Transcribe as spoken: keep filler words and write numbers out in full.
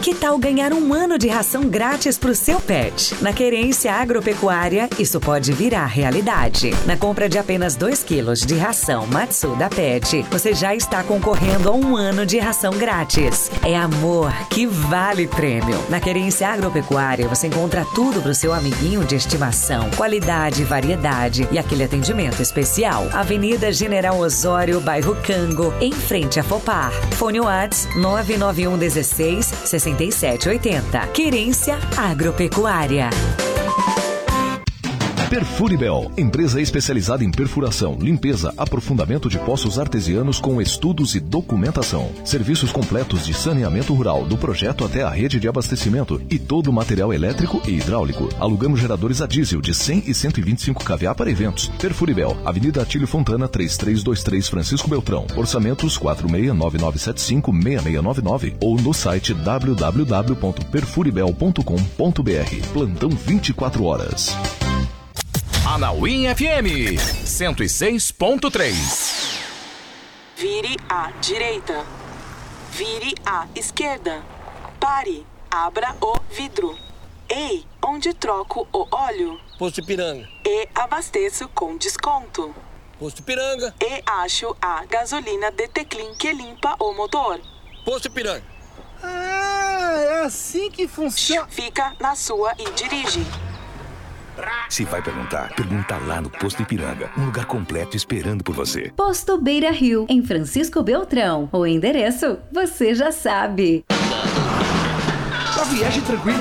Que tal ganhar um ano de ração grátis para o seu pet? Na Querência Agropecuária, isso pode virar realidade. Na compra de apenas dois quilos de ração Matsuda Pet, você já está concorrendo a um ano de ração grátis. É amor que vale prêmio. Na Querência Agropecuária, você encontra tudo para o seu amiguinho de estimação. Qualidade, variedade e aquele atendimento especial. Avenida General Osório, bairro Cango, em frente a Fopar. Fone WhatsApp nove nove um um seis, seis sete oito zero. Querência Agropecuária. Perfuribel, empresa especializada em perfuração, limpeza, aprofundamento de poços artesianos com estudos e documentação. Serviços completos de saneamento rural, do projeto até a rede de abastecimento e todo o material elétrico e hidráulico. Alugamos geradores a diesel de cem e cento e vinte e cinco kVA para eventos. Perfuribel, Avenida Atílio Fontana, três três dois três, Francisco Beltrão. Orçamentos quatro seis nove nove sete cinco seis seis nove nove ou no site w w w ponto perfuribel ponto com ponto b r. Plantão vinte e quatro horas. Anauim F M cento e seis ponto três. Vire à direita. Vire à esquerda. Pare. Abra o vidro. Ei, onde troco o óleo? Posto Ipiranga. E abasteço com desconto. Posto Ipiranga. E acho a gasolina D T Clean que limpa o motor. Posto Ipiranga. Ah, é assim que funciona. Fica na sua e dirige. Se vai perguntar, pergunta lá no Posto Ipiranga. Um lugar completo esperando por você. Posto Beira Rio, em Francisco Beltrão. O endereço, você já sabe. Pra viagem tranquila,